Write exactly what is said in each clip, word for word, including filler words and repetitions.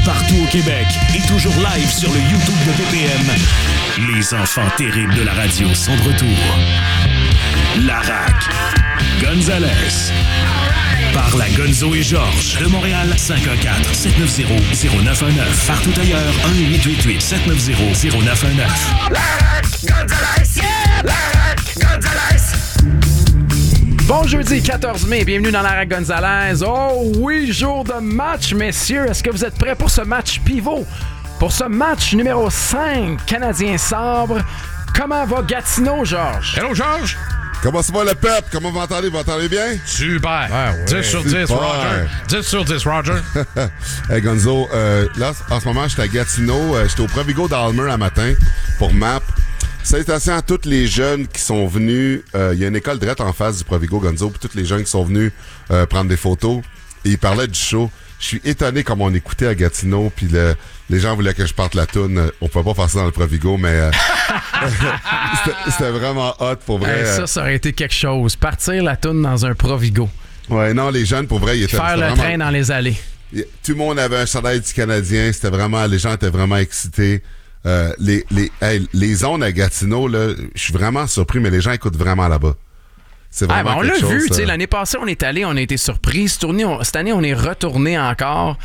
partout au Québec et toujours live sur le YouTube de B P M. Les enfants terribles de la radio sont de retour. Larac, Gonzalez, par la Gonzo et Georges de Montréal, cinq un quatre, sept neuf zéro, zéro neuf un neuf. Partout ailleurs, un huit huit huit, sept neuf zéro, zéro neuf un neuf. Larac, Gonzalez, yeah! Larac, Gonzalez. Bon jeudi quatorze mai, bienvenue dans Larac Gonzalez. Oh oui, jour de match, messieurs. Est-ce que vous êtes prêts pour ce match pivot? Pour ce match numéro cinq, Canadien-Sabre. Comment va Gatineau, Georges? Hello, Georges! Comment ça va le peuple? Comment vous m'entendez? Vous m'entendez bien? Super! Ouais, ouais. dix sur dix, Super. Roger. dix sur dix, Roger. Hey Gonzo, euh, là, en ce moment, j'étais à Gatineau. Euh, j'étais au Provigo d'Almer un matin pour M A P. Salutations à tous les jeunes qui sont venus. Il euh, y a une école direct en face du Provigo, Gonzo, puis tous les jeunes qui sont venus euh, prendre des photos. Et ils parlaient du show. Je suis étonné comme on écoutait à Gatineau, puis le, les gens voulaient que je parte la toune. On peut pas faire ça dans le Provigo, mais euh, c'était, c'était vraiment hot pour vrai. Hey, ça, ça aurait été quelque chose. Partir la toune dans un Provigo. Ouais, non, les jeunes, pour vrai, ils étaient... Faire le vraiment... train dans les allées. Tout le monde avait un chandail du Canadien. C'était vraiment... Les gens étaient vraiment excités. Euh, les, les, hey, les zones à Gatineau, là, je suis vraiment surpris, mais les gens écoutent vraiment là-bas. C'est vraiment ah, ben on quelque l'a chose, vu, tu sais, euh... l'année passée, on est allé, on a été surpris. Cette année, on, cette année, on est retourné encore.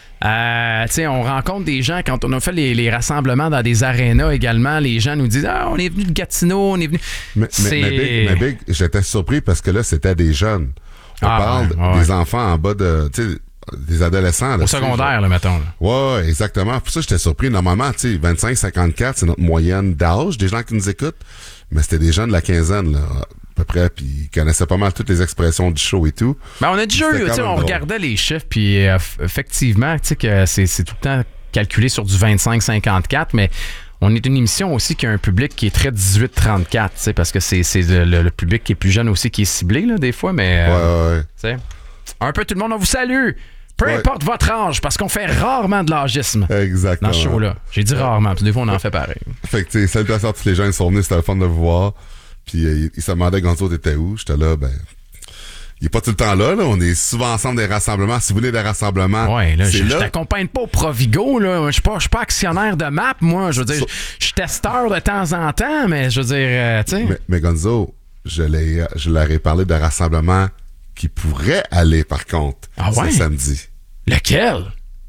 Euh, tu sais, on rencontre des gens, quand on a fait les, les rassemblements dans des arénas également, les gens nous disent « Ah, on est venu de Gatineau, on est venu... » Mais, mais, mais, Big, mais Big, j'étais surpris parce que là, c'était des jeunes. On ah, parle ouais, ouais. des enfants en bas de... Tu sais, des adolescents. Là, au secondaire, là, mettons. Là. Ouais, exactement. Pour ça, j'étais surpris. Normalement, tu sais, vingt-cinq à cinquante-quatre, c'est notre moyenne d'âge des gens qui nous écoutent. Mais c'était des jeunes de la quinzaine, là, à peu près, puis ils connaissaient pas mal toutes les expressions du show et tout. Ben, on a déjà eu, tu sais, on regardait les chiffres, puis euh, effectivement, tu sais, que c'est, c'est tout le temps calculé sur du vingt-cinq à cinquante-quatre, mais on est une émission aussi qui a un public qui est très dix-huit à trente-quatre, tu sais, parce que c'est, c'est le, le public qui est plus jeune aussi qui est ciblé, là, des fois, mais... Euh, ouais, ouais. Tu sais, un peu tout le monde, on vous salue! Peu ouais. importe votre âge, parce qu'on fait rarement de l'âgisme Exactement. dans ce show-là. J'ai dit rarement, parce que des fois, on en fait pareil. Fait que, tu sais, salutations à tous les gens qui sont venus, c'était le fun de vous voir. Puis, euh, ils se demandaient, Gonzo, t'étais où? J'étais là, ben... Il est pas tout le temps là, là. On est souvent ensemble des rassemblements. Si vous venez des rassemblements, ouais, là, c'est je, là. Je t'accompagne pas au Provigo, là. Je suis pas, je suis pas actionnaire de M A P, moi. Je veux dire, So, je suis testeur de temps en temps, mais je veux dire, euh, tu sais... Mais, mais Gonzo, je, l'ai, je leur ai parlé de rassemblements qui pourraient aller, par contre, ah ouais? ce samedi. Lequel?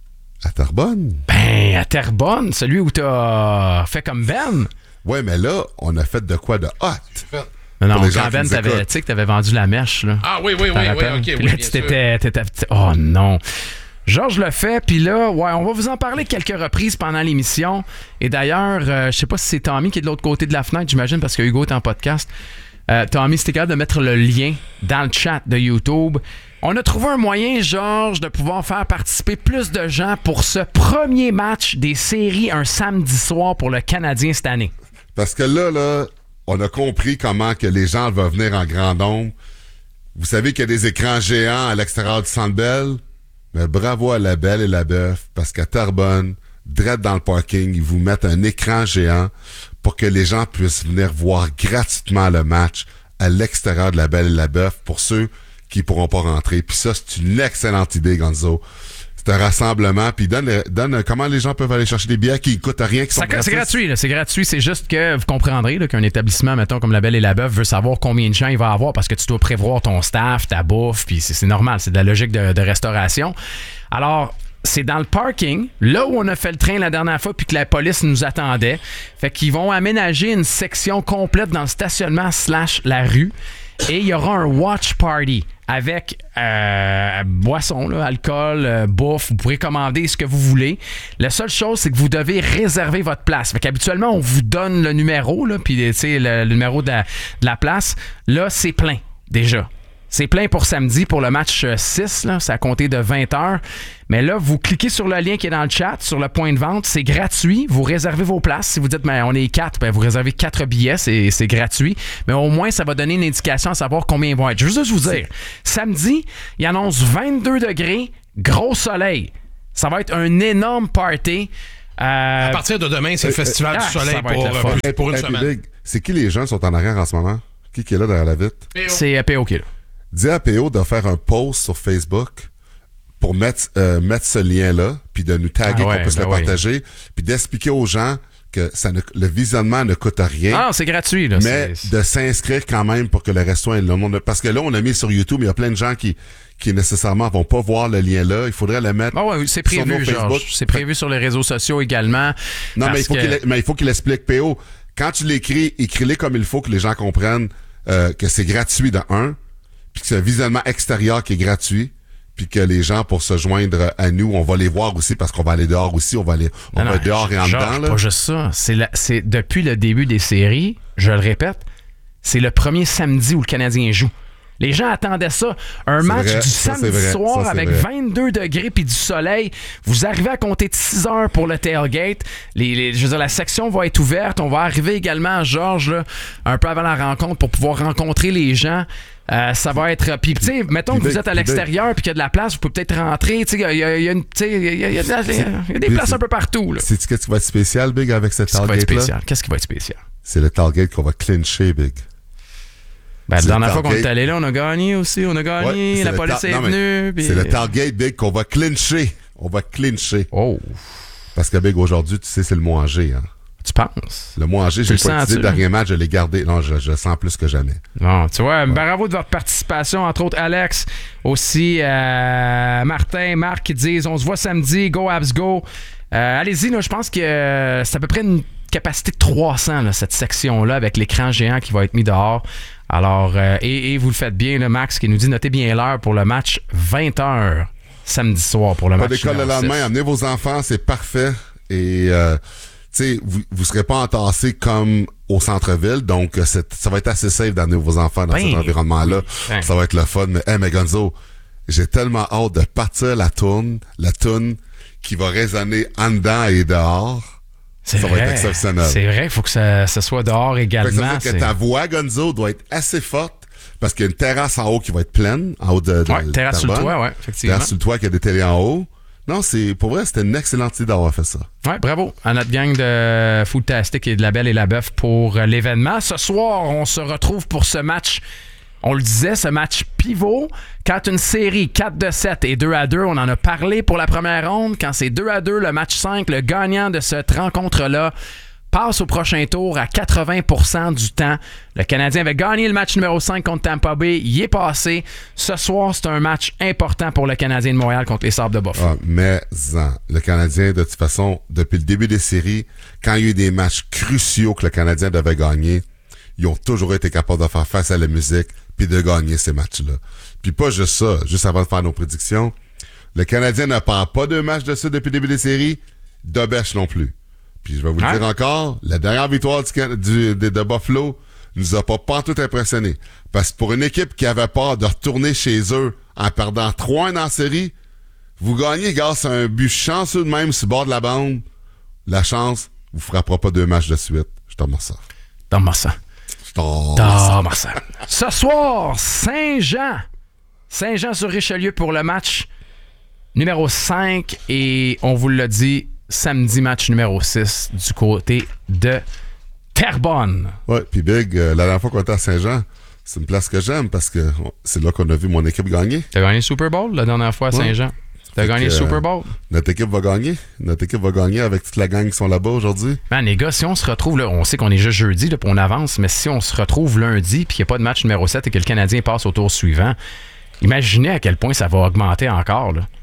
À Terrebonne. Ben, à Terrebonne, celui où t'as fait comme Ben. Ouais, mais là, on a fait de quoi de hot? Non, non, Pour les gens quand qui Ben, nous t'avais, écoutent. tu sais que t'avais vendu la mèche, là. Ah oui, oui, T'en oui, oui, rappelles? ok, Puis oui, là, bien tu sûr. t'étais, t'étais, t'étais- oh non. Georges le fait, puis là, ouais, on va vous en parler quelques reprises pendant l'émission. Et d'ailleurs, euh, je sais pas si c'est Tommy qui est de l'autre côté de la fenêtre, j'imagine, parce que Hugo est en podcast. Euh, Tommy, si t'es capable de mettre le lien dans le chat de YouTube. On a trouvé un moyen, Georges, de pouvoir faire participer plus de gens pour ce premier match des séries un samedi soir pour le Canadien cette année. Parce que là, là, on a compris comment que les gens veulent venir en grand nombre. Vous savez qu'il y a des écrans géants à l'extérieur du Centre Bell? Mais bravo à la Belle et la Bœuf, parce qu'à Terrebonne, direct dans le parking, ils vous mettent un écran géant pour que les gens puissent venir voir gratuitement le match à l'extérieur de la Belle et la Bœuf pour ceux qui pourront pas rentrer. Puis ça, c'est une excellente idée, Gonzo. C'est un rassemblement, puis donne, donne comment les gens peuvent aller chercher des billets qui coûtent rien, qui sont Ça, gratuits. c'est gratuit, là, c'est gratuit. C'est juste que vous comprendrez là, qu'un établissement, mettons, comme la Belle et la Bœuf, veut savoir combien de gens il va avoir parce que tu dois prévoir ton staff, ta bouffe, puis c'est, c'est normal, c'est de la logique de, de restauration. Alors, c'est dans le parking, là où on a fait le train la dernière fois puis que la police nous attendait. Fait qu'ils vont aménager une section complète dans le stationnement slash la rue. Et il y aura un watch party avec euh, boisson, là, alcool, euh, bouffe. Vous pourrez commander ce que vous voulez. La seule chose, c'est que vous devez réserver votre place. Fait qu'habituellement, on vous donne le numéro, là, puis tu sais, le, le numéro de la, de la place. Là, c'est plein, déjà. C'est plein pour samedi, pour le match six, là, c'est à compter de vingt heures. Mais là, vous cliquez sur le lien qui est dans le chat, sur le point de vente, c'est gratuit. Vous réservez vos places. Si vous dites, ben, on est quatre, ben, vous réservez quatre billets, c'est, c'est gratuit. Mais au moins, ça va donner une indication à savoir combien ils vont être. Je veux juste vous dire, samedi, il annonce vingt-deux degrés, gros soleil. Ça va être un énorme party. Euh, À partir de demain, c'est le Festival ah, du Soleil ça va pour, être le fun. euh, pour une Hey, semaine. Big, c'est qui les gens qui sont en arrière en ce moment? Qui, qui est là derrière la vitre? c'est P O K, là. Dis à P O de faire un post sur Facebook pour mettre, euh, mettre ce lien-là, puis de nous taguer, Ah ouais, qu'on puisse ben le oui. partager, puis d'expliquer aux gens que ça ne, le visionnement ne coûte rien. Ah, c'est gratuit, là. Mais c'est... de s'inscrire quand même pour que le resto ait le monde. Parce que là, on a mis sur YouTube, il y a plein de gens qui, qui nécessairement vont pas voir le lien là. Il faudrait le mettre. Ah ouais, c'est sur nos prévu, Facebook. Georges. C'est prévu sur les réseaux sociaux également. Non, mais il, faut que... qu'il, mais il faut qu'il explique, P O. Quand tu l'écris, écris-les comme il faut, que les gens comprennent euh, que c'est gratuit de un, puis que c'est un visionnement extérieur qui est gratuit, puis que les gens, pour se joindre à nous, on va les voir aussi, parce qu'on va aller dehors aussi, on va aller on Non, va non, être dehors et en Georges, dedans. Là. pas juste ça. C'est, la, c'est depuis le début des séries, je le répète, c'est le premier samedi où le Canadien joue. Les gens attendaient ça. Un C'est match vrai, du ça, samedi c'est vrai, soir ça, c'est avec vrai. vingt-deux degrés puis du soleil. Vous arrivez à compter de six heures pour le tailgate. Les, les, je veux dire, la section va être ouverte. On va arriver également à Georges là, un peu avant la rencontre pour pouvoir rencontrer les gens. Euh, ça va être. Puis, tu sais, mettons Puis que vous big, êtes à puis l'extérieur puis qu'il y a de la place, vous pouvez peut-être rentrer. Tu sais, il y a, il y a une- tu sais, il y a- il y a- il y a il y a des Puis places c'est- un peu partout. Là. Sais-tu qu'est-ce qui va être spécial, Big, avec cette Qu'est-ce qui va être tailgate-là? spécial? Qu'est-ce qui va être spécial? C'est le tailgate qu'on va clincher, Big. Ben, la C'est dernière le fois qu'on tailgate. est allé là, on a gagné aussi. On a gagné. Ouais, c'est la le police ta- est non, mais venue. puis- C'est le tailgate, Big, qu'on va clincher. On va clincher. Oh, Parce que, Big, aujourd'hui, tu sais, c'est le mot en G, hein. tu penses? Le mot en G, Tu j'ai le pas utilisé sens-tu? le dernier match, je l'ai gardé. Non, je, je le sens plus que jamais. Bon, tu vois, bravo de votre participation, entre autres Alex, aussi euh, Martin, Marc qui disent on se voit samedi, go Habs go. Euh, allez-y, là, je pense que euh, c'est à peu près une capacité de trois cents, là, cette section-là, avec l'écran géant qui va être mis dehors. Alors, euh, et, et vous le faites bien, là, Max, qui nous dit notez bien l'heure pour le match, vingt heures samedi soir pour le Pas match. d'école le numéro lendemain, six. amenez vos enfants, c'est parfait. Et, euh, tu sais, vous, vous serez pas entassés comme au centre-ville, donc euh, c'est- ça va être assez safe d'amener vos enfants dans Ben, cet environnement-là. ben. Ça va être le fun. Mais, hey, mais Gonzo, j'ai tellement hâte de partir la tourne, la toune qui va résonner en dedans et dehors. C'est ça va vrai. être exceptionnel. C'est vrai, il faut que ça, ça soit dehors Fait que ça veut également. dire que c'est- ta voix, Gonzo, doit être assez forte parce qu'il y a une terrasse en haut qui va être pleine, en haut de, de Ouais, terrasse sur le Terrebonne. toit, ouais, effectivement. Terrasse sur le toit qui a des télés en haut. Non, c'est pour vrai, c'était une excellente idée d'avoir fait ça. Ouais, bravo à notre gang de Foodtastic et de La Belle et la Bœuf pour euh, l'événement. Ce soir, on se retrouve pour ce match. On le disait, ce match pivot. Quand une série quatre de sept et deux à deux, on en a parlé pour la première ronde. Quand c'est deux à deux, le match cinq, le gagnant de cette rencontre-là passe au prochain tour à quatre-vingts pour cent du temps. Le Canadien avait gagné le match numéro cinq contre Tampa Bay. Il est passé. Ce soir, c'est un match important pour le Canadien de Montréal contre les Sabres de Buffalo. Ah, mais en, le Canadien, de toute façon, depuis le début des séries, quand il y a eu des matchs cruciaux que le Canadien devait gagner, ils ont toujours été capables de faire face à la musique puis de gagner ces matchs-là. Puis pas juste ça, juste avant de faire nos prédictions, le Canadien ne perd pas deux matchs de ça depuis le début des séries, Dobèche non plus. Puis je vais vous le Hein? dire encore, la dernière victoire du, Can- du- de, de Buffalo nous a pas pantoute impressionné. Parce que pour une équipe qui avait peur de retourner chez eux en perdant trois un en série, vous gagnez grâce à un but chanceux de même sur le bord de la bande. La chance vous frappera pas deux matchs de suite. Je t'en remercie. Donne-moi ça. Je t'en Ah, Marcel. Ce soir, Saint-Jean. Saint-Jean sur Richelieu pour le match numéro cinq. Et on vous l'a dit, samedi, match numéro six du côté de Terrebonne. Ouais, puis Big, euh, la dernière fois qu'on était à Saint-Jean, c'est une place que j'aime parce que on- c'est là qu'on a vu mon équipe gagner. T'as gagné le Super Bowl la dernière fois à Ouais. Saint-Jean? T'as Fait gagné que, le Super euh, Bowl? Notre équipe va gagner. Notre équipe va gagner avec toute la gang qui sont là-bas aujourd'hui. Man, les gars, si on se retrouve, là, on sait qu'on est juste jeudi, là, puis on avance, mais si on se retrouve lundi, puis qu'il n'y a pas de match numéro sept et que le Canadien passe au tour suivant, imaginez à quel point ça va augmenter encore. Là.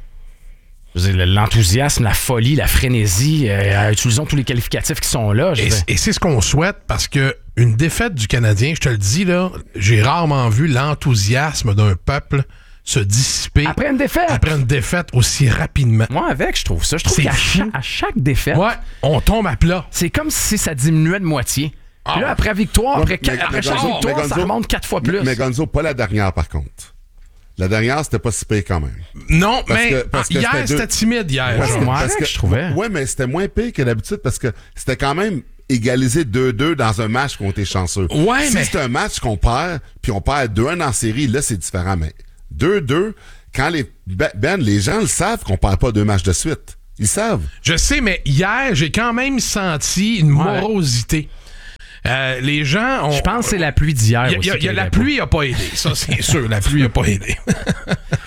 Je veux dire, l'enthousiasme, la folie, la frénésie, euh, utilisons tous les qualificatifs qui sont là. je veux Et, dire. et c'est ce qu'on souhaite parce que une défaite du Canadien, je te le dis, là, j'ai rarement vu l'enthousiasme d'un peuple se dissiper Après une défaite. après une défaite aussi rapidement. Moi, avec, je trouve ça. Je trouve C'est qu'à fou. chaque, à chaque défaite, Ouais, on tombe à plat. c'est comme si ça diminuait de moitié. Ah Puis là, ouais. après victoire, Ouais, après, mais- quatre- mais après chaque Gonzo- victoire, mais ça Gonzo- remonte quatre fois plus. Mais, mais Gonzo, pas la dernière par contre. La dernière, c'était pas si pire quand même. Non, Parce mais que- parce que hier, c'était deux- c'était timide hier. Ouais, genre. c'est moi avec, je trouvais. Ouais, mais c'était moins pire que d'habitude parce que c'était quand même égalisé deux deux dans un match qu'on était chanceux. Ouais, si mais- c'est un match qu'on perd, puis on perd deux un en série, là, c'est différent. Mais deux deux, quand les... Ben, Ben, les gens le savent qu'on perd pas deux matchs de suite. Ils savent. Je sais, mais hier, j'ai quand même senti une Ouais. morosité. Euh, les gens ont... Je pense que c'est la pluie d'hier Il y a- aussi. il y a, qui il y a la aidait pas. pluie n'a pas aidé. Ça, c'est sûr. La pluie n'a pas aidé.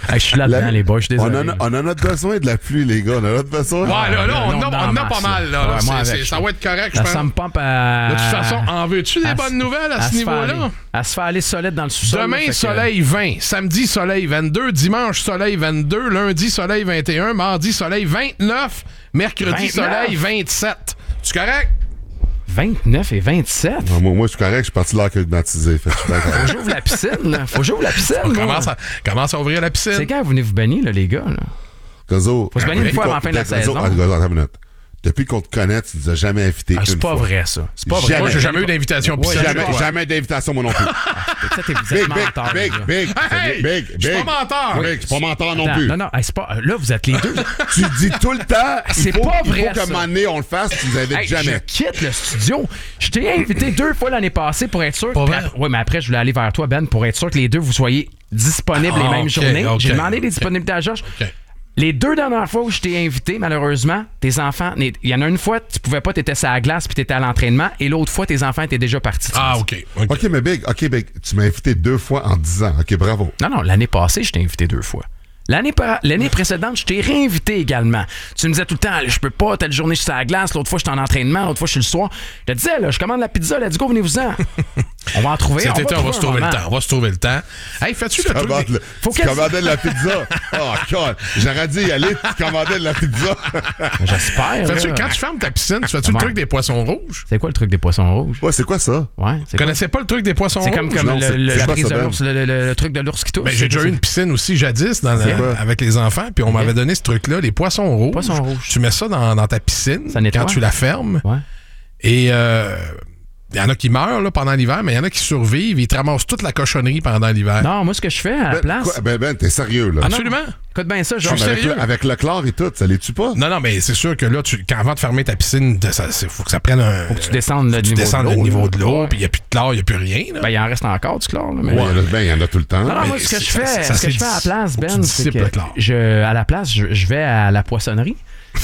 Hey, je suis là-dedans, La- les boys, je suis on, désolé. en a, on en a besoin de la pluie, les gars. On en a besoin. Ouais, là, là, on, non, en a- dans on en a masse, pas mal. Là, là. Ouais, C'est- moi, avec, c'est- ça je- va être correct, je La pense. Sam Pump à... De toute façon, en veux-tu des à- bonnes nouvelles à ce se faire niveau-là? aller- À se faire aller solide dans le sous-sol. là, fait Demain, que- soleil vingt. Samedi, soleil vingt-deux. Dimanche, soleil vingt-deux. Lundi, soleil vingt et un. Mardi, soleil vingt-neuf. Mercredi, vingt-neuf. soleil vingt-sept. Tu correct? vingt-neuf et vingt-sept. Non, moi, moi, je suis correct. Je suis parti là climatisé. Fait que je suis d'accord. Faut que j'ouvre la piscine, là. Faut que j'ouvre la piscine, On moi. commence à, commence à ouvrir la piscine. C'est quand vous venez vous baigner, là, les gars, là? Gozo, Faut se baigner une depuis fois qu'on- avant la fin de la Gozo, saison. attends, Gozo, attends une minute. Depuis qu'on te connaît, tu nous as jamais invité Ah, c'est une pas fois. vrai, ça. C'est pas Jamais. vrai. Moi, j'ai jamais eu d'invitation Ouais, piscine. Jamais, Ouais. jamais d'invitation, moi non plus. Ça, t'es- vous Big, êtes big, menteur, big, les gars. big, Hey, big, je suis big. pas menteur. Big, je suis pas menteur non Attends, plus. Non, non, hey, c'est pas... Là, vous êtes les deux. Tu dis tout le temps, C'est il faut, pas il vrai, faut qu'à un ça. moment donné, on le fasse, tu nous invites Hey, jamais. Je quitte le studio. Je t'ai invité deux fois l'année passée pour être sûr. Pas Puis vrai? après- ouais, mais après, je voulais aller vers toi, Ben, pour être sûr que les deux, vous soyez disponibles Ah, les mêmes ok, journées. ok, J'ai demandé des ok. disponibilités à Georges. OK. Les deux dernières fois où je t'ai invité, malheureusement, tes enfants, il y en a une fois, tu pouvais pas, t'étais sur la glace puis t'étais à l'entraînement, et l'autre fois, tes enfants étaient déjà partis. tu Ah, me dis. OK. OK. OK, mais Big, OK, Big, tu m'as invité deux fois en dix ans. OK, bravo. Non, non, l'année passée, je t'ai invité deux fois. L'année, par- l'année précédente, je t'ai réinvité également. Tu me disais tout le temps, je peux pas, telle journée, je suis sur la glace, l'autre fois, je suis en entraînement, l'autre fois, je suis le soir. Je te disais, là, je commande la pizza, let's go, venez-vous-en. On va en trouver. Cet on été, va on va se trouver un le moment. temps. On va se trouver le temps. Hey, fais-tu le truc? Commande des- le- Faut tu qu'elle- commandais de la pizza. Oh, God. J'aurais dit y aller, tu commandais de la pizza. J'espère. Fais-tu, là. quand tu fermes ta piscine, tu fais-tu le Ouais. truc des poissons rouges? C'est quoi le truc des poissons rouges? Ouais, c'est quoi ça? Ouais, Tu c'est quoi? connaissais pas le truc des poissons C'est rouges? comme, comme Non, le, c'est- le- c'est la quoi prise ça, de Ben? l'ours, le, le- le- le truc de l'ours qui tousse. Ben, j'ai déjà eu une piscine aussi jadis dans la- quoi? avec les enfants, puis on m'avait donné ce truc-là, les poissons rouges. Poissons rouges. Tu mets ça dans, dans ta piscine Ça nettoie. quand tu la fermes. Ouais. Et euh, il y en a qui meurent là, pendant l'hiver, mais il y en a qui survivent. Ils te ramassent toute la cochonnerie pendant l'hiver. Non, moi, ce que je fais à la Ben, place. quoi? ben, ben, t'es sérieux, là. Ah non. Absolument. Écoute bien ça, Non, Georges. mais avec, sérieux? le, avec le chlore et tout, ça les tue pas? Non, non, mais c'est sûr que là, tu, quand, avant de fermer ta piscine, il faut que ça prenne un. Faut que tu descendes le tu niveau descendes de le l'eau. niveau là. de l'eau, Ouais. puis il n'y a plus de chlore, il n'y a plus rien. Là. Ben, il en reste encore du chlore, là, mais. Ouais, il y en a- ben, il y en a tout le temps. Non, non, Mais moi, ce que je ça- fais, ça- ça ce que se je fais à la place, faut que tu Ben, c'est dissipes que le chlore. je, à la place, je, je vais à la poissonnerie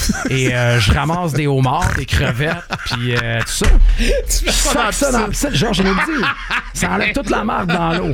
et euh, je ramasse des homards, des crevettes, puis euh, tout ça. Je sac ça dans le piscine. Genre, je l'ai dit, ça enlève toute la marque dans l'eau.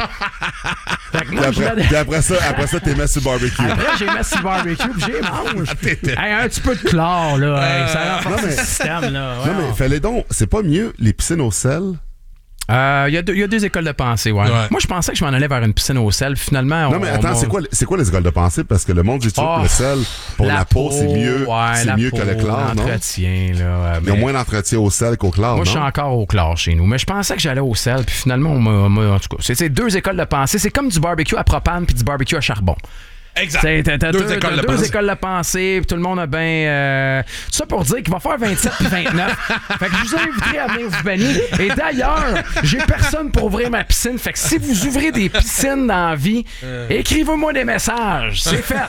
Fait que Puis moi, je après, vais- puis après ça, après ça, t'es mis sur le barbecue. Après, j'ai mis sur le barbecue puis j'ai mange. Hey, un petit peu de chlore, là. Hey, ça renforce non, mais- le système, là. Non, mais fallait donc, c'est pas mieux les piscines au sel? Il euh, y, a deux- y a deux écoles de pensée, ouais. Ouais. Moi, je pensais que je m'en allais vers une piscine au sel. Finalement, Non, on- mais on attends, m'a- c'est quoi, c'est quoi les écoles de pensée? Parce que le monde dit toujours Oh, que le sel, pour la, peau, c'est mieux, ouais, c'est la mieux peau, que le chlore, non? l'entretien, là. euh, Il y a mais- moins d'entretien au sel qu'au chlore, Moi, je suis non? encore au chlore chez nous. Mais je pensais que j'allais au sel, puis finalement, on m'a. m'a- En tout cas, c'est c'est deux écoles de pensée. C'est comme du barbecue à propane puis du barbecue à charbon. Exact. T'sais, t'as- t'as Deux deux, écoles t'as de deux pensée. écoles de pensée, puis tout le monde a bien. Euh... Tout ça pour dire qu'il va faire vingt-sept puis vingt-neuf. Fait que je vous inviterai à venir vous baigner. Et d'ailleurs, j'ai personne pour ouvrir ma piscine. Fait que si vous ouvrez des piscines dans la vie, écrivez-moi des messages. C'est fait.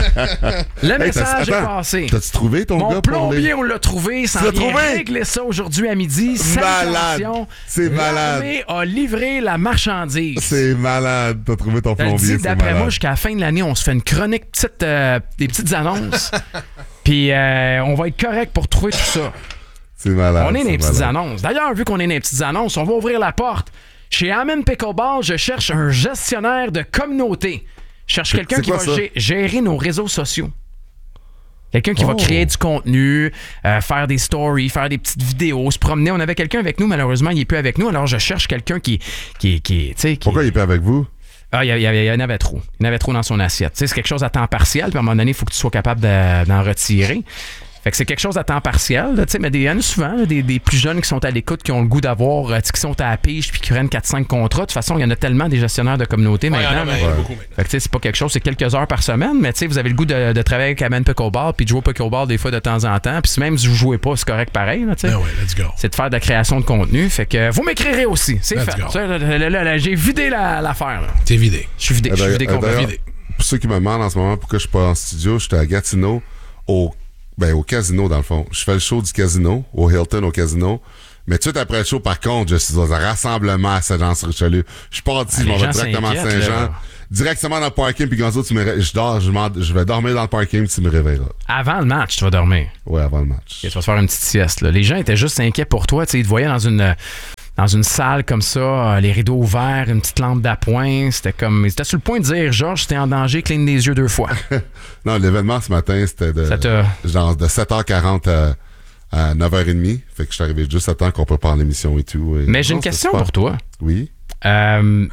Le Hey, message t'as- est attends, passé. T'as-tu trouvé ton Mon gars pour plombier, les... on l'a trouvé. Ça Tu l'as vient trouvé? régler ça aujourd'hui à midi. Malade. Salutations. C'est malade. L'armée a livré la marchandise. C'est malade, t'as trouvé ton Je te le plombier, dis, c'est d'après malade. moi, jusqu'à la fin de l'année, on se fait une chronique, petite, euh, des petites annonces. Puis euh, on va être correct pour trouver tout ça. C'est malade. On est dans c'est les petites malade. annonces. D'ailleurs, vu qu'on est dans les petites annonces, on va ouvrir la porte. Chez Amen Pickleball, je cherche un gestionnaire de communauté. Je cherche C'est- quelqu'un c'est qui quoi va ça? gé- gérer nos réseaux sociaux. Quelqu'un qui va Oh. créer du contenu, euh, faire des stories, faire des petites vidéos, se promener. On avait quelqu'un avec nous, malheureusement, il n'est plus avec nous. Alors, je cherche quelqu'un qui, qui, qui, tu sais, qui, Pourquoi il est pas avec vous? ah, il y, avait- il y en avait trop. Il y en avait trop dans son assiette. Tu sais, c'est quelque chose à temps partiel, puis à un moment donné, il faut que tu sois capable de- d'en retirer. Fait que c'est quelque chose à temps partiel, là, tu sais, mais des- il y en a souvent, là, des, des plus jeunes qui sont à l'écoute, qui ont le goût d'avoir, euh, tu sais, qui sont à la pige, puis qui prennent quatre cinq contrats. De toute façon, il y en a tellement des gestionnaires de communauté Ouais, il y en a maintenant. bien là. beaucoup maintenant. Fait que tu sais, c'est pas quelque chose, c'est quelques heures par semaine, mais tu sais, vous avez le goût de, de travailler avec Amen Pickleball, puis de jouer au pickleball des fois de temps en temps, puis si même si vous jouez pas, c'est correct pareil, là, tu sais. Ah ouais, let's go. C'est de faire de la création de contenu. Fait que vous m'écrirez aussi. C'est Let's fait. go. Ça, là, là, là, là, j'ai vidé la- l'affaire. là. T'es vidé. Je suis vidé. Je suis vidé Euh, complètement. d'ailleurs, Pour ceux qui me demandent en ce moment pourquoi je suis pas en studio, j'étais à Gatineau, au, ben, au casino, dans le fond. Je fais le show du casino, au Hilton, au casino. Mais tout de suite après le show, par contre, je suis dans un rassemblement à Saint-Jean-sur-Richelieu. Je suis parti, Ah, je m'en les vais gens directement à s'inquiètent, Saint-Jean. là. Directement dans le parking, puis Gonzo, tu me ré- je dors, je, m'en- je vais dormir dans le parking, puis tu me réveilleras. Avant le match, tu vas dormir. Ouais, avant le match. Et tu vas te faire une petite sieste. Là. Les gens étaient juste inquiets pour toi. Tu sais, ils te voyaient dans une, dans une salle comme ça, les rideaux ouverts, une petite lampe d'appoint. C'était comme... Ils étaient sur le point de dire, Georges, t'es en danger, cligne des yeux deux fois. Non, l'événement ce matin, c'était de, genre de sept heures quarante à, à neuf heures trente. Fait que je suis arrivé juste à temps qu'on prépare l'émission et tout. Et Mais j'ai non, une question super. pour toi. Oui? Euh...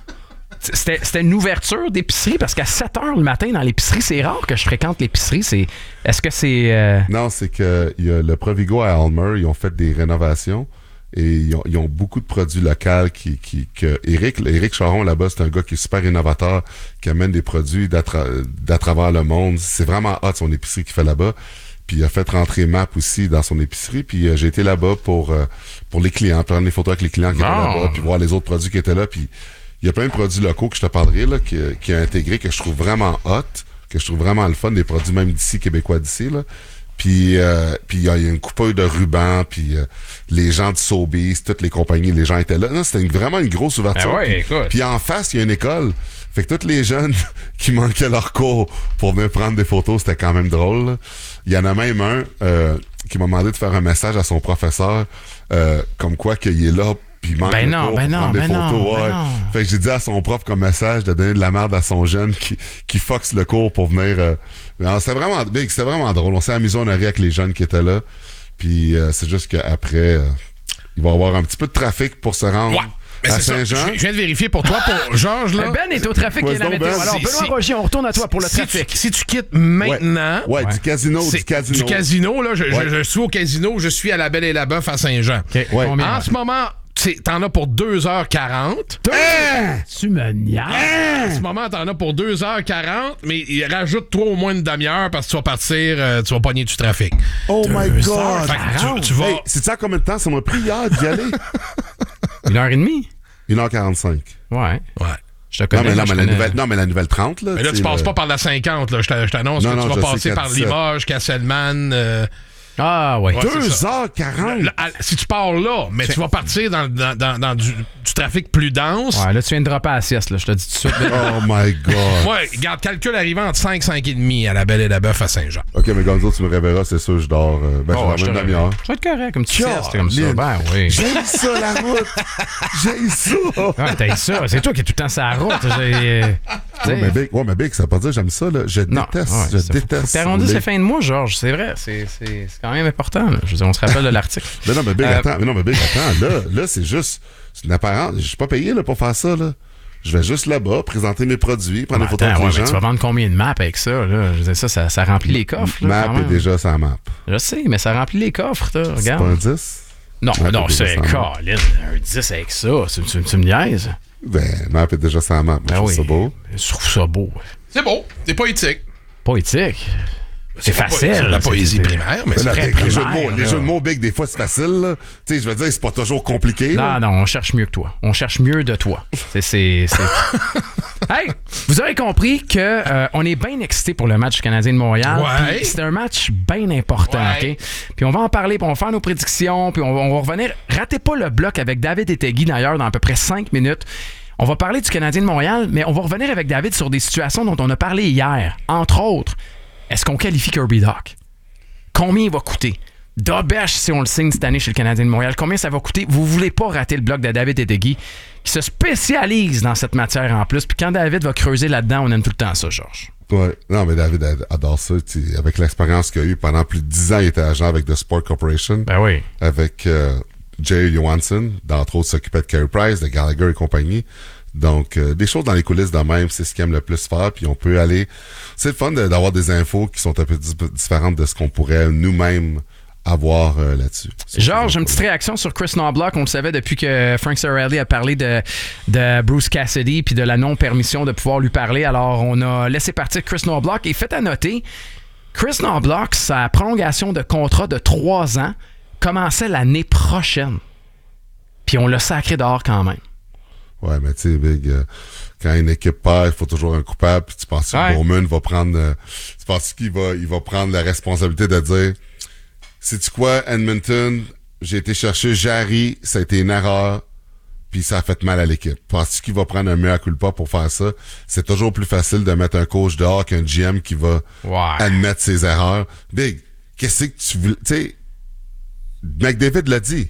C'était, c'était une ouverture d'épicerie parce qu'à sept heures le matin dans l'épicerie, c'est rare que je fréquente l'épicerie. C'est, est-ce que c'est... Euh... Non, c'est que il y a le Provigo à Almer, ils ont fait des rénovations et ils ont, ils ont beaucoup de produits locaux qui, qui, que Éric, Éric Charon là-bas, c'est un gars qui est super innovateur, qui amène des produits d'à, tra- d'à travers le monde. C'est vraiment hot son épicerie qu'il fait là-bas. Puis il a fait rentrer Map aussi dans son épicerie. Puis euh, j'ai été là-bas pour euh, pour les clients, prendre des photos avec les clients qui Non. étaient là-bas, puis voir les autres produits qui étaient là. Puis il y a plein de produits locaux que je te parlerai, là, qui, qui a intégré, que je trouve vraiment hot, que je trouve vraiment le fun, des produits même d'ici, québécois d'ici, là. Puis euh, puis il y a une coupeur de ruban, puis euh, les gens de Sobeys, toutes les compagnies, les gens étaient là. Non, c'était une, vraiment une grosse ouverture. Ben ouais, puis, écoute. puis en face, il y a une école. Fait que tous les jeunes qui manquaient leur cours pour venir prendre des photos, c'était quand même drôle, là. Il y en a même un euh, qui m'a demandé de faire un message à son professeur, euh, comme quoi qu'il est là, puis il manque Ben le non, cours ben pour non, prendre des ben non, photos. ben Ouais. non. Fait que j'ai dit à son prof comme message de donner de la merde à son jeune qui, qui foxe le cours pour venir... Euh... Non, c'était vraiment big, c'était vraiment drôle. On s'est amusé, on a ri avec les jeunes qui étaient là. Puis euh, c'est juste qu'après, euh, il va y avoir un petit peu de trafic pour se rendre... Ouais. Mais à c'est ça. Saint-Jean. Je je viens de vérifier pour toi, pour Georges, là. Ben est au trafic Ouais, et la donc, météo. Ben, Alors, si- Benoît si- Rogier, on retourne à toi pour le si trafic. Tu, si tu quittes maintenant... Ouais, Ouais. du casino, c'est du casino. Du casino, là. Je, je- Ouais. je suis au casino, je suis à la Belle et la Bœuf à Saint-Jean. OK, Ouais. combien? En ce moment, c'est- t'en as pour deux heures quarante. Tu me niaises. En ce moment, t'en as pour deux heures quarante, mais il rajoute-toi au moins une demi-heure parce que tu vas partir, euh, tu vas pogner du trafic. Oh my Deux God! heures Fait que tu, tu vas... Hey, c'est ça combien de temps? Ça m'a pris hier d'y aller. Une heure et demie? une heure quarante-cinq. Ouais. Ouais. Je te Non, connais. mais, moi, non, je mais la connais- nouvelle, non, mais la nouvelle trente, là. Mais là, tu sais, passes le- pas par la cinquante, là. Je t'a- je t'annonce Non, que non, tu je vas sais, passer par quatre-sept. Limoges, Castelman. euh, Ah, ouais. Ouais, c'est deux ça. heures quarante? là, à- si tu pars là, mais tu vas partir dans, dans, dans, dans du, du trafic plus dense. Ouais, là, tu viens de dropper à la sieste, là. Je te dis tout de suite. Oh my God. Ouais, regarde, calcul arrivant entre cinq, cinq et demi à la Belle et la Bœuf à Saint-Jean. OK, mais Gonzo, tu me réveilleras, c'est sûr, je dors. euh, ben, Oh, je je dors te même une demi-heure. Ça va être correct, comme tu Tiens, sieste, comme ça. Lynn. Ben oui. J'aime ça, la route. J'aime ça. Ouais, t'as ça. C'est toi qui es tout le temps sur la route. J'ai- Ouais, mais Big, ouais, mais Big, ça veut pas dire que j'aime ça, là. Je Non, déteste. ouais, je ça, faut- déteste. Faut que t'arrondisses les- les fins de mois, Georges. C'est vrai. C'est, c'est, c'est quand même important. Là. Je veux dire, on se rappelle de l'article. Mais non, mais Big, Euh, attends. Mais non, mais Big, attends. Là, là c'est juste. C'est une apparence. Je suis pas payé, là, pour faire ça, là. Je vais juste là-bas, présenter mes produits, prendre des photos Attends, avec ouais, les mais tu vas gens. vendre combien de maps avec ça? Là? Je veux dire, ça, ça, ça remplit les coffres. Là, Map quand est même. déjà sur la map. Je sais, mais ça remplit les coffres. Là. C'est Regarde. pas un dix? Non, Map non, est déjà c'est sur la map. Colin. Un dix avec ça. Tu, tu, tu me niaises? Ben, Map est déjà sur la map. Moi, Ben je trouve oui. ça beau. Je trouve ça beau. C'est beau, c'est poétique. Poétique. C'est pas- facile. C'est de la C'est- poésie c'est- primaire, mais Mais c'est là, très avec les jeux de primaire, mots, les là. jeux de mots, Big, des fois, c'est facile, là. Tu sais, je veux dire, c'est pas toujours compliqué, là. Non, non, on cherche mieux que toi. On cherche mieux de toi. C'est, c'est, c'est... Hey, vous aurez compris que euh, on est bien excités pour le match du Canadien de Montréal. Ouais. Puis c'est un match bien important, Ouais. OK? Puis on va en parler, puis on va faire nos prédictions, puis on va, on va revenir. Ratez pas le bloc avec David et Tegui, d'ailleurs, dans à peu près cinq minutes. On va parler du Canadien de Montréal, mais on va revenir avec David sur des situations dont on a parlé hier. Entre autres, est-ce qu'on qualifie Kirby Dach? Combien il va coûter? Dobesh, si on le signe cette année chez le Canadien de Montréal, combien ça va coûter? Vous voulez pas rater le bloc de David et Tegui, qui se spécialise dans cette matière en plus. Puis quand David va creuser là-dedans, on aime tout le temps ça, Georges. Ouais. Non, mais David ad- adore ça. tu sais, Avec l'expérience qu'il a eue pendant plus de dix ans, il était agent avec The Sport Corporation. Ben oui. Avec euh, Jay Johansson, d'entre autres s'occupait de Carey Price, de Gallagher et compagnie. Donc, euh, des choses dans les coulisses de même, c'est ce qu'il aime le plus faire. Puis on peut aller... C'est le fun de- d'avoir des infos qui sont un peu di- différentes de ce qu'on pourrait nous-mêmes avoir euh, là-dessus. C'est Georges, toujours une petite cool. réaction sur Chris Knobloch. On le savait depuis que Frank Cirelli a parlé de, de Bruce Cassidy puis de la non-permission de pouvoir lui parler. Alors, on a laissé partir Chris Knobloch. Et fait à noter, Chris Knobloch, sa prolongation de contrat de trois ans commençait l'année prochaine. Puis on l'a sacré dehors quand même. Ouais, mais tu sais, Big, euh, quand une équipe perd, il faut toujours un coupable. Puis tu penses Ouais. que Bowman va prendre... euh, tu penses qu'il va, il va prendre la responsabilité de dire... Sais-tu quoi, Edmonton, j'ai été chercher Jarry, ça a été une erreur, puis ça a fait mal à l'équipe. Penses-tu qu'il va prendre un mea culpa pour faire ça? C'est toujours plus facile de mettre un coach dehors qu'un G M qui va Ouais. admettre ses erreurs. Big, qu'est-ce que tu veux... Tu sais, McDavid l'a dit.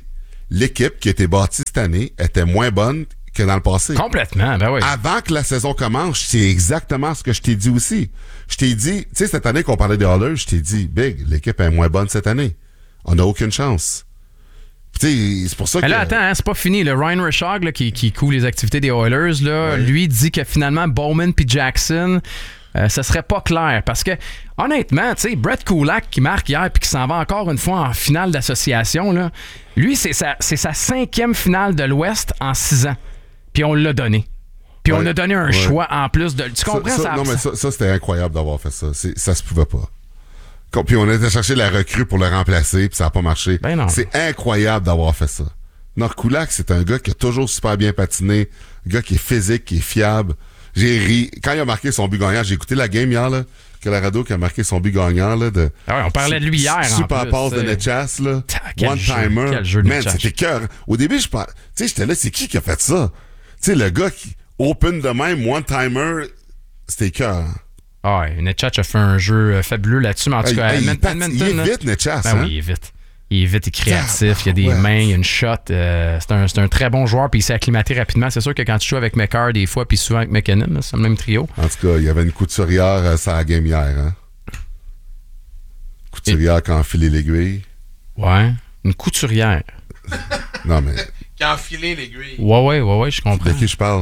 l'équipe qui a été bâtie cette année était moins bonne que dans le passé. Complètement, ben oui. Avant que la saison commence, c'est exactement ce que je t'ai dit aussi. Je t'ai dit, tu sais, cette année qu'on parlait des Oilers, je t'ai dit, Big, l'équipe est moins bonne cette année. On n'a aucune chance. Tu sais, c'est pour ça Mais que... là, attends, hein, c'est pas fini. Le Ryan Rishaug, là, qui, qui coule les activités des Oilers, là, ouais. lui dit que finalement, Bowman puis Jackson, euh, ça serait pas clair. Parce que, honnêtement, tu sais, Brett Kulak qui marque hier puis qui s'en va encore une fois en finale d'association, là, lui, c'est sa, c'est sa cinquième finale de l'Ouest en six ans. Puis on l'a donné. Puis ouais. on a donné un ouais. choix en plus de... Tu comprends ça? ça, ça? Non, mais ça, ça c'était incroyable d'avoir fait ça. C'est, ça se pouvait pas. Puis on a été chercher la recrue pour le remplacer, puis ça n'a pas marché. Ben non. C'est incroyable d'avoir fait ça. Norkulak, c'est un gars qui a toujours super bien patiné, un gars qui est physique, qui est fiable. J'ai ri. Quand il a marqué son but gagnant, j'ai écouté la game hier, là, Colorado qui a marqué son but gagnant. Là, de, ah ouais, on parlait de lui hier. Super en plus, passe de c'est... Netchas, là. Quel One-timer. Jeu, quel jeu de Man, c'était cœur. Au début, je pense. Tu sais, j'étais là, c'est qui qui a fait ça? Tu sais, le gars qui open de même, one-timer, c'était cœur. Ah ouais, Netchas a fait un jeu fabuleux là-dessus, mais en tout cas, hey, Edmonton, il, il est là, vite, Netchas. Ben hein? oui, il est vite. Il est vite, il est créatif, ah, il a des ouais. mains, il a une shot. Euh, c'est, un, c'est un très bon joueur, puis il s'est acclimaté rapidement. C'est sûr que quand tu joues avec McCarr des fois, puis souvent avec McKinnon, là, c'est le même trio. En tout cas, il y avait une couturière euh, sur la game hier. Hein? Couturière Et... qui a enfilé l'aiguille. Ouais, une couturière. Non, mais... Qui a enfilé l'aiguille. Ouais, ouais, ouais, ouais, je comprends. De qui je parle?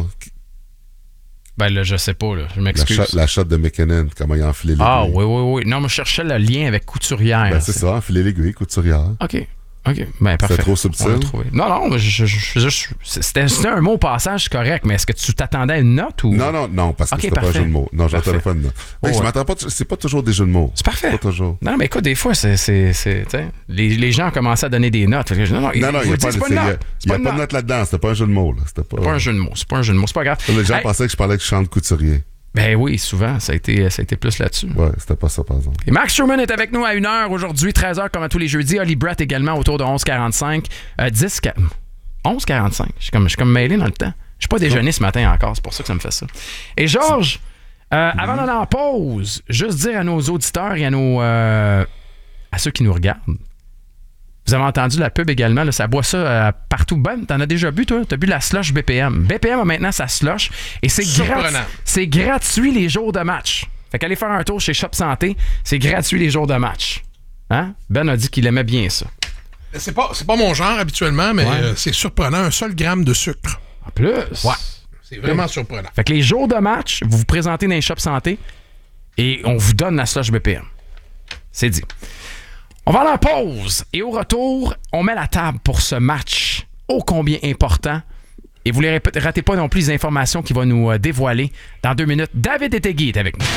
Ben là, je sais pas, là. Je m'excuse. La shot, la shot de McKinnon, comment il a enfilé l'aiguille. Ah, oui, oui, oui. Non, mais je cherchais le lien avec couturière. Ben, c'est, c'est ça, enfiler l'aiguille, couturière. OK. OK. Ben, parfait. C'était trop subtil. Non, non, mais je, je, je, je, c'était, c'était un mot au passage correct, mais est-ce que tu t'attendais à une note ou. Non, non, non, parce que okay, c'était parfait. pas un jeu de mots. Non, j'entendais pas de note. Ben, oh, je ouais. m'attends pas, c'est pas toujours des jeux de mots. C'est parfait. Pas toujours. Non, mais écoute, des fois, c'est. c'est, c'est les, les gens ont commencé à donner des notes. Non, non, non, il n'y a, pas, de, c'est pas, y a, note. Y a pas de note là-dedans. C'était pas un jeu de mots. Là. C'était pas... C'est pas un jeu de mots. C'est pas un jeu de mots. C'est pas grave. Les gens hey. pensaient que je parlais que je chante couturier. Ben oui, souvent, ça a été, ça a été plus là-dessus. Ouais, c'était pas ça, par exemple. Et Max Sherman est avec nous à une heure aujourd'hui, treize heures comme à tous les jeudis. Oli Brett également autour de onze quarante-cinq. Euh, dix, onze quarante-cinq. Je suis comme, je suis comme mêlé dans le temps. Je suis pas déjeuné ce matin encore, c'est pour ça que ça me fait ça. Et Georges, euh, avant d'aller en pause, juste dire à nos auditeurs et à nos euh, à ceux qui nous regardent. Vous avez entendu la pub également, là, ça boit ça euh, partout. Ben, t'en as déjà bu, toi? T'as bu la slush B P M. B P M a maintenant sa slush et c'est, gratu- c'est gratuit les jours de match. Fait qu'allez faire un tour chez Shop Santé, c'est gratuit les jours de match. Hein? Ben a dit qu'il aimait bien ça. C'est pas, c'est pas mon genre habituellement, mais ouais. euh, c'est surprenant. Un seul gramme de sucre. En plus? Ouais. C'est vraiment ouais. surprenant. Fait que les jours de match, vous vous présentez dans les Shop Santé et on vous donne la slush B P M. C'est dit. On va aller en pause et au retour, on met la table pour ce match ô combien important. Et vous ne ratez pas non plus les informations qu'il va nous euh, dévoiler dans deux minutes. David Etegui est avec nous.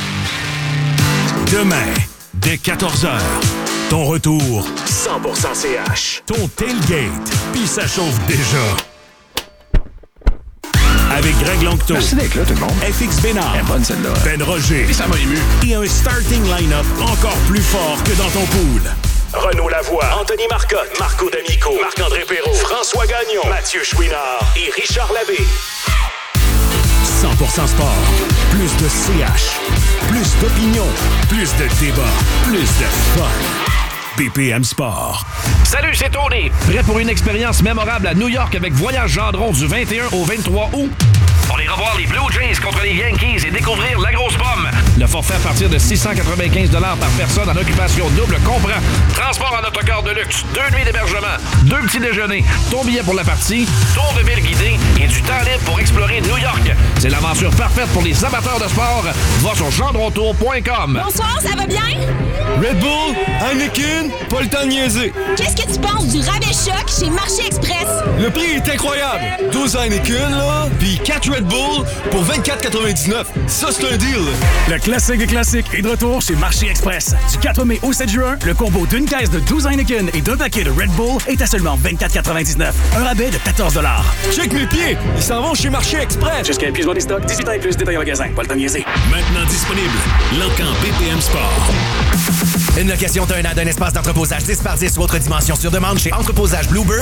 Demain, dès quatorze heures, ton retour cent pour cent C H. Ton tailgate, puis ça chauffe déjà. Avec Greg Longto. Merci d'être là, tout le monde. F X Bénard. Elle est bonne, celle-là. Ben Roger. Et ça m'a ému. Et un starting line-up encore plus fort que dans ton pool. Renaud Lavoie, Anthony Marcotte, Marco D'Amico, Marc-André Perrault, François Gagnon, Mathieu Chouinard et Richard Labbé. cent pour cent sport. Plus de C H. Plus d'opinion. Plus de débat. Plus de fun. B P M Sport. Salut, c'est Tony. Prêt pour une expérience mémorable à New York avec Voyage Gendron du vingt et un au vingt-trois août? On ira voir les Blue Jays contre les Yankees et découvrir la grosse pomme. Le forfait à partir de six cent quatre-vingt-quinze dollars par personne en occupation double comprend transport en autocar de luxe, deux nuits d'hébergement, deux petits déjeuners, ton billet pour la partie, tour de ville guidé et du temps libre pour explorer New York. C'est l'aventure parfaite pour les amateurs de sport. Va sur gendrontour point com. Bonsoir, ça va bien? Red Bull, Heineken, pas le temps de niaiser. Qu'est-ce que tu penses du rabais choc chez Marché Express? Le prix est incroyable. douze Heineken, là, puis quatre Red Bull pour vingt-quatre quatre-vingt-dix-neuf. Ça, c'est un deal. Le classique des classiques est de retour chez Marché Express. Du quatre mai au sept juin, le combo d'une caisse de douze Heineken et d'un paquet de Red Bull est à seulement vingt-quatre quatre-vingt-dix-neuf. Un rabais de quatorze dollars. Check mes pieds. Ils s'en vont chez Marché Express. Jusqu'à épuisement des stocks, dix-huit ans et plus, détail en magasin. Pas le temps de niaiser. Maintenant disponible. L'Encan B P M Sport. Une location d'un an d'un espace d'entreposage dix par dix ou autre dimension sur demande chez Entreposage Bluebird